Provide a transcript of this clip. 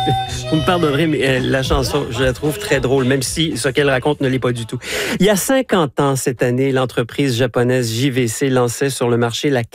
Vous me pardonnerez, mais la chanson, je la trouve très drôle, même si ce qu'elle raconte ne l'est pas du tout. Il y a 50 ans, cette année, l'entreprise japonaise JVC lançait sur le marché la